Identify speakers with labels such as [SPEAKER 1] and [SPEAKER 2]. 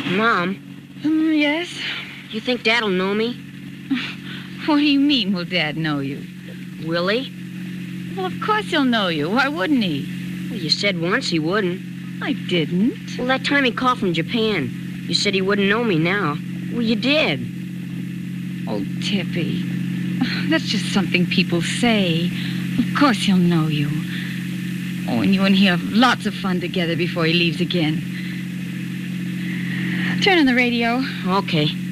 [SPEAKER 1] Mom,
[SPEAKER 2] Yes?
[SPEAKER 1] you think Dad'll know me?
[SPEAKER 2] What do you mean, will Dad know you?
[SPEAKER 1] Will he?
[SPEAKER 2] Well, of course he'll know you. Why wouldn't he?
[SPEAKER 1] Well, you said once he wouldn't.
[SPEAKER 2] I didn't.
[SPEAKER 1] Well, that time he called from Japan. You said he wouldn't know me now. Well, you did.
[SPEAKER 2] Oh, Tippy. That's just something people say. Of course he'll know you. Oh, and you and he have lots of fun together before he leaves again. Turn on the radio.
[SPEAKER 1] Okay.